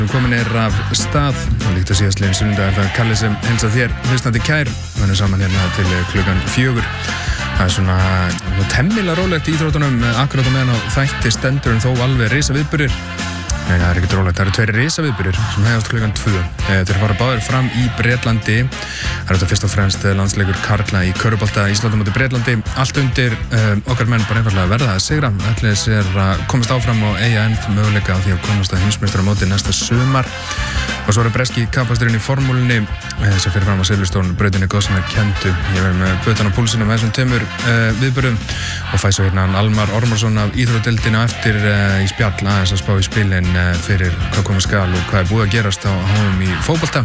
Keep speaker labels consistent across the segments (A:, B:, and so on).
A: Komin af stað og líkt að síðastliðin sunnudag það Kalli sem heilsa þér hlustandi kær við erum saman hérna til klukkan 4 það svona temmilega rólegt í íþróttunum akkurat á meðan á þætti stendur en þó alveg risaviðburðir nei, það ekkert rólegt, það tveir risaviðburðir sem hefast klukkan 2 þeir fara báðir fram í Bretlandi það þetta fyrst og fremst landsleikur karla í körfubolta Íslandi móti Bretlandi allt undir okkar menn bara einfallega að verða að sigra ætlis að komast áfram og eiga enn möguleika á því að komast að heimsmeistaramóti næsta sumar og svo breski kapasturinn í formúlunni sem fyrir fram á Silveston brautinni góðsana kendu ég verð með bötan á púlsinu með þessum tveimur viðburðum og fæ svo hérna Almar Ormarsson af íþróttadeildinni eftir í spjall aðeins að spá í spilin fyrir hvað komið skal og hvað búið að gerast á honum í fótbolta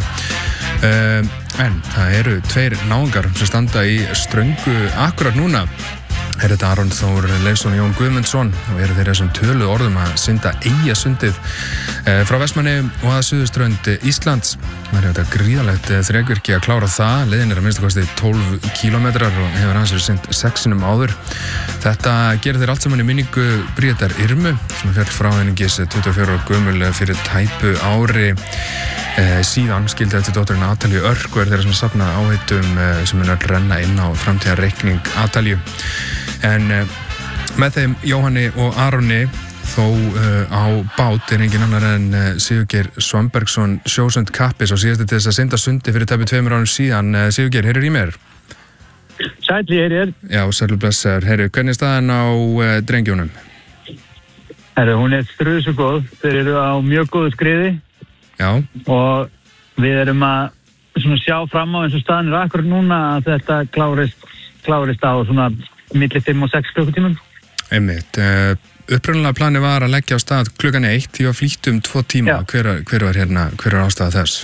A: en það eru tveir náungar sem standa í ströngu akkurat núna þetta Aron Þór Leifsson og Jón Guðmundsson og eru þeirra sem töluðu orðum að synda Eyjasundið frá Vestmanni og að suðurströnd Íslands það er þetta gríðalegt þrekvirki að klára það leiðin að minnsta kosti 12 kilometrar og hefur hans verið synt 6 áður þetta gerir þeir allt saman í minningu Bríetar Irmu sem fjall frá einungis 24 ára gömul fyrir tæpu ári síðan skildi eftir dótturinn Atalíu Örk og þeirra sem safna áheitum sem er að renna inn á framtíðarreikning Atalíu en með þeim Jóhanni og Aroni þó á bát er engin annar en Sigurgeir Svambergsson sjósund kappis og síðast til þess að synda sundi fyrir tæpu 2 árum síðan Sigurgeir, heyrður í mér?
B: Sætli, heyrir.
A: Já, sætlu blessaður. Heyrðu, hvernig er staðan á drengjónum?
B: Heyrðu, hún er struðs og góð. Þeir eru á mjög góðu skriði.
A: Já. Og
B: við erum að svona sjá fram á eins og staðan er akkurat núna að þetta klárist á svona milli 5 og 6 klukkutímum.
A: Einmitt. Upprunalega plani var að leggja á stað klukkan 1 því að flýtt 2 tíma. Hver er ástæða þess?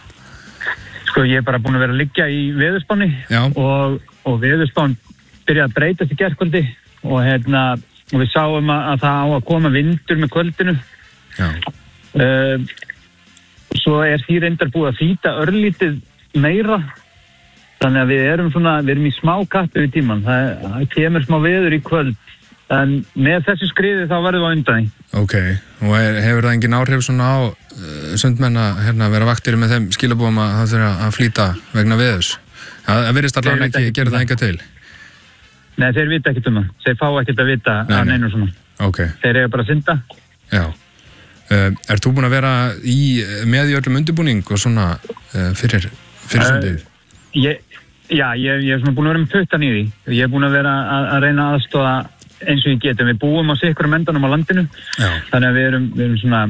B: Sko, ég er bara búin að vera að liggja í veðurspánni og veðurspán byrjaði að breytast í gærkvöldi og við sáum að það á að koma vindur með kvöldinu.
A: Já.
B: Svo er því reyndar búið að flýta örlítið meira þannig að við erum í smá kappi við tíman. Það kemur smá veður í kvöld en með þessu skriði þá verðum við á undan því.
A: Ok, og hefur það engin áhrif svona á sundmenn að vera vaktir með þeim skilabúum að það þurfa að flýta vegna veðurs? Það virðist allavega ekki gera það enga til?
B: Nei, þeir vita ekkert það. Þeir fá ekkert að vita að neinu svona.
A: Ok.
B: Þeir eiga bara að synda.
A: Já. Ert þú búin að vera með í öllum undirbúning og svona fyrir sundið?
B: Já, ég er svona búin að vera með puttan í því. Ég er búin að vera að reyna að aðstoða eins og ég geti. Við búum á sikkurum endanum á landinu. Já. Þannig að við erum svona,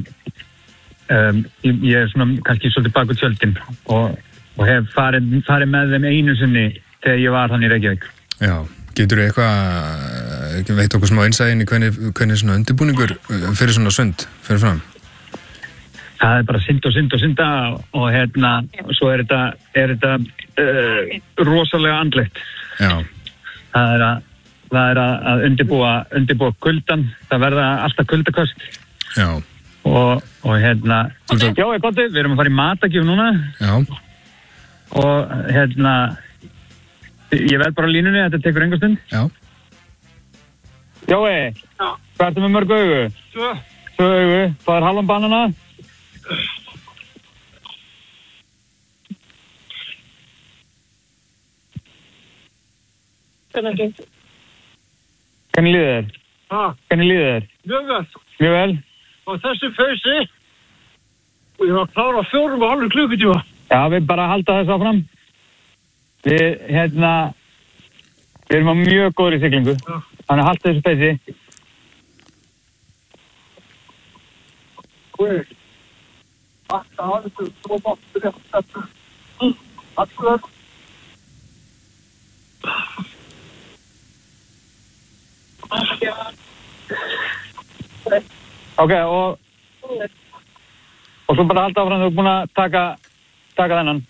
B: ég er svona kannski svolítið bak við tjöldin og hef farið með þeim einu sinni þegar ég var þannig í Reykjavík. Já,
A: getur þú veit okkur smá innsæðin í hvernig svona undirbúningur fyrir svona sund fyrir fram?
B: Það er bara synda og svo er þetta rosalega andlegt. Já. Það er að undirbúa kuldan, það verða alltaf kuldakost. Já. Og já, ég gott við erum að fara í matagjöf núna. Já. Og ég verð bara á línunni, þetta tekur enga stund. Já. Jói, hvað ertu með mörg augu? 2 augu, það er halvan banana. Hvernig líður þér? Hvernig líður þér?
C: Mjög vel.
B: Mjög vel?
C: Og þessu fausi og ég var að klára 4,5 klukkutíma.
B: Já, við bara halda þess áfram. Við erum á mjög góðri siglingu. Já. Þannig að halda þessu fausi.
C: Hvað? Það er svo bátt þetta. Alltaf.
B: Ok, og svo bara halda áfram, þú er búin að taka þennan.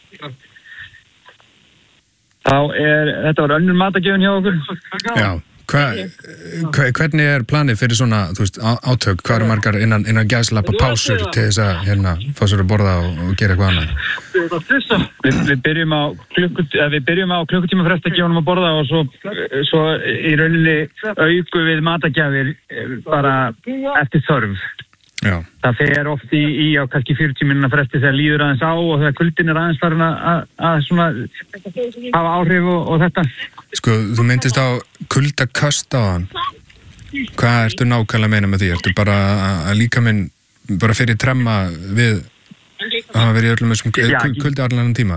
B: Þetta var önnur matagjöfun hjá okkur.
A: Já, hvernig er planið fyrir svona, þú veist, átök? Hvað eru margar innan gæslappa pásur til þess að fá sér að borða og gera eitthvað annað?
B: Við byrjum á klukkutíma fresta gjöfunum að borða og svo í rauninni auku við matagjafir bara eftir þörf. það fer oft í á kannski 40 mínúna fresti þegar líður aðeins á og þegar kuldin aðeins farin að svona hafa áhrif og þetta.
A: Sko, þú myndist á kuldaköst á hann. Hvað ertu nákvæmlega að meina með því? Ertu bara að líka minn bara fyrir tremma við að vera í öllum þessum kuldi allan tíma?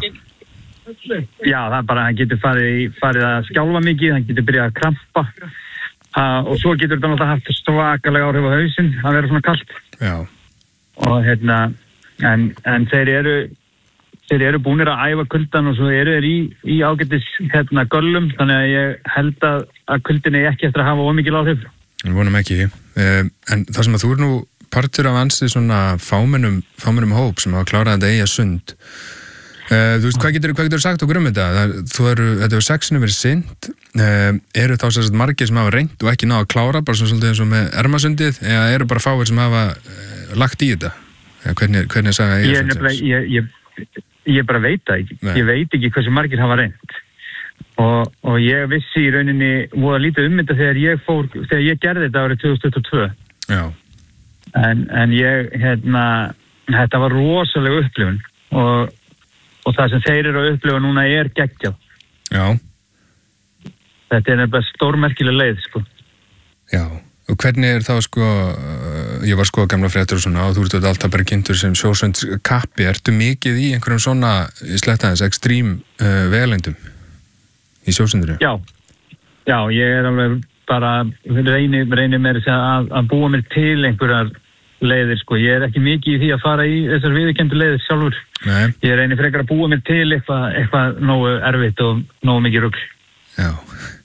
B: Já, það er bara, hann getur farið að skjálfa mikið, hann getur byrjað að krampa og svo getur þetta náttúrulega haft svakalega áhrif á hausinn að vera svona kalt.
A: Já.
B: Og en þeir eru búnir að æfa kuldan og svo eru þeir í ágætis göllum, þannig að ég held að kuldin er ekki eftir að hafa ómikil áhrif.
A: Við vonum ekki. En það sem að þú nú partur af ansi svona fámennum hóp sem hafa klárað þetta eiga sund. Þú veist, hvað getur sagt okkur þetta? Þetta hefur 6 sinnum verið synd. Eru þá sérst margir sem hafa reynt og ekki náða að klára, bara svolítið eins og með ermasundið, eða eru bara fáir sem hafa lagt í þetta? Hvernig sagði eiga sund?
B: Ég bara veit það ekki. Ég veit ekki hversu margir hafa reynt. Og ég vissi í rauninni voða lítið þetta þegar ég gerði þetta árið 2022.
A: Já.
B: En ég, þetta var rosalega upplifun og það sem þeir eru að upplifa núna er geggjað.
A: Já.
B: Þetta er nefnilega stórmerkileg leið, sko.
A: Já, og hvernig er þá, sko, ég var sko gamla fréttur og svona, og þú ert alltaf bara kynntur sem sjósunds kappi. Ertu mikið í einhverjum svona, slettaðins, ekstrím vegalengdum í sjósundinu?
B: Já, ég er alveg bara, reynir mér að búa mér til einhverjar leiðir, sko. Ég er ekki mikið í því að fara í þessar viðurkenndu leiðir sjálfur.
A: Nei.
B: Ég reynir frekar að búa mér til eitthvað nógu erfitt og nógu mikið rugl.
A: Já.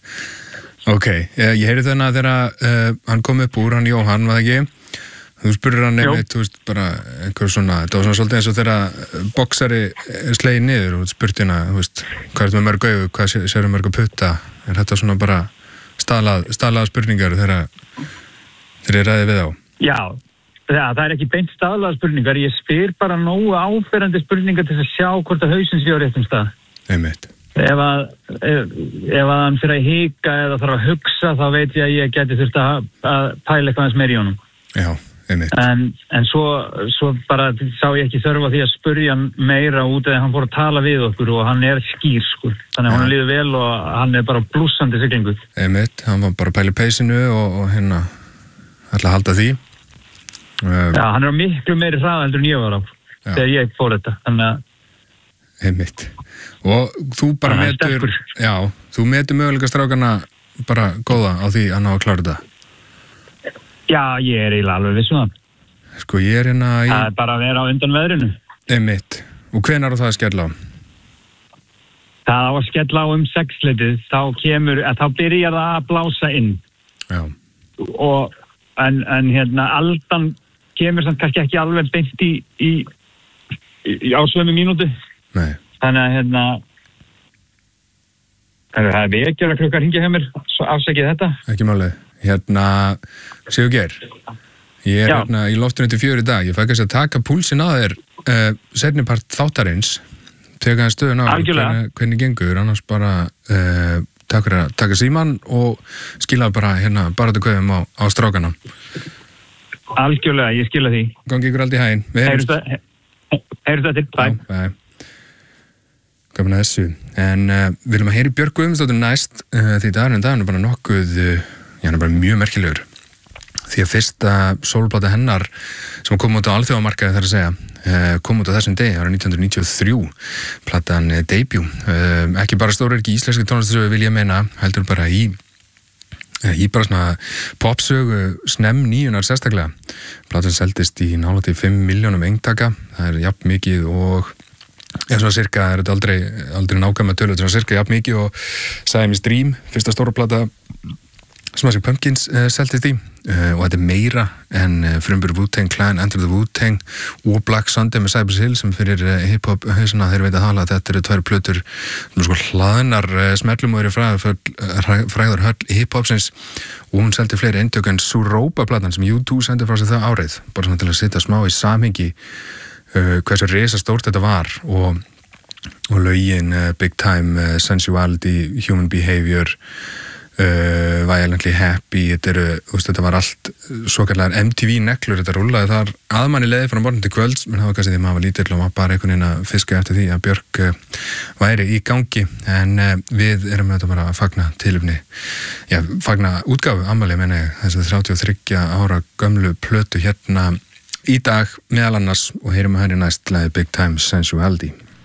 A: Ok, ég heyri þarna þegar hann kom upp úr, hann Jóhann, var það ekki? Þú spurður hann einmitt, þú veist, bara einhver svona, þetta var svona svolítið eins og þegar boksari slegið niður og spurt hérna, þú veist, hvað er þetta með mörg augu, hvað séru mörg að putta? Er þetta svona bara staðlaða spurningar þegar ég ræði við á?
B: Já, það er ekki beint staðlaða spurningar, ég spyr bara nógu áferandi spurningar til að sjá hvort að hausinn sé á réttum stað.
A: Einmitt.
B: Ef hann fyrir að hika eða þarf að hugsa, þá veit ég að ég geti þurft að pæla eitthvað eins meir í honum.
A: Já, einmitt.
B: En svo bara sá ég ekki þörfa því að spurja hann meira út eða hann fór að tala við okkur og hann er skýr, sko. Þannig að hann líður vel og hann er bara blússandi siglingu.
A: Einmitt, hann var bara að pæla í peysinu og hérna ætla að halda því.
B: Já, hann er á miklu meiri hraða heldur en ég var á þegar ég fór þetta, þannig að
A: einmitt. Og þú bara metur, já, þú metur möguleika strákana bara góða á því að ná að klára þetta?
B: Já, ég er eiginlega alveg viss um það.
A: Sko, ég er hérna í...
B: Það er bara að vera á undan veðrinu.
A: Einmitt. Og hvenær á það að skella á?
B: Það á að skella á 6-leytið, þá byrjar það að blása inn.
A: Já.
B: En aldan kemur samt kannski ekki alveg beint á sömu mínútu.
A: Nei.
B: Þannig að það er vekjur að klukka hringja hjá mér, svo afsækið þetta.
A: Ekki málið. Sigurgeir, ég er hérna í loftinu til 4 í dag. Ég fæ kannski að taka púlsinn á þér seinni part þáttarins, teka það stöðun á hvernig gengur, annars bara taka síman og skila bara hérna baráttu kveðum á strákana.
B: Algjörlega, ég skila því.
A: Gangi ykkur allt í hæginn.
B: Heyrðu þetta til, bye.
A: Gaman að þessu. En við viljum að heyri Björk Guðmundsdóttur næst því dagurinn er bara nokkuð, hann er bara mjög merkilegur. Því að fyrsta sólplata hennar sem kom út á alþjóðamarkaði þar að segja, kom út á þessum degi árið 1993, platan Debut. Ekki bara stórvirki íslenski tónlistarsögu vil ég meina, heldur bara í bara svona popsögu snemm nýjunar sérstaklega. Platan seldist í nálægt í 5 milljónum eintaka, það er jafn mikið og svona cirka, er þetta aldrei nákvæmlega tölu, svona cirka jafn mikið og Siamese Dream, fyrsta stóra plata Smashing Pumpkins seldist í og þetta er meira en frumbur Wu-Tang Clan, Enter the Wu-Tang og Black Sunday með Cypress Hill sem fyrir hip-hop hausana þeir veit að hala að þetta eru 2 plötur sem sko hlaðnar smellum og eru fræðar höll hip-hopsins og hún seldi fleiri eintök en Suropa-platan sem U2 sendi frá sig það árið, bara svona til að setja smá í samhengi hversu risastórt þetta var og lögin Big Time, Sensuality, Human Behavior Violently Happy, þetta var allt svokallar MTV neglur, þetta rúlaði þar aðmanni leiði frá morgun til kvölds, menn það var kannski því maður var lítill og var bara einhvern veginn að fiska eftir því að Björk væri í gangi, en við erum þetta bara að fagna tilefni, fagna útgáfu afmæli, menn ég, þessi 33 ára gömlu plötu hérna í dag meðal annars, og heyrum að henni næst lagið Big Time Sensuality.